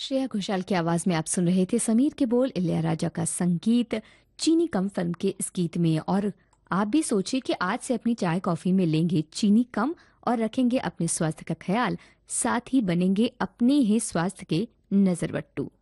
श्रेया घोषाल की आवाज में आप सुन रहे थे समीर के बोल, इलैयाराजा का संगीत चीनी कम फिल्म के इस गीत में। और आप भी सोचिए कि आज से अपनी चाय कॉफी में लेंगे चीनी कम और रखेंगे अपने स्वास्थ्य का ख्याल, साथ ही बनेंगे अपने ही स्वास्थ्य के नजरवट्टू।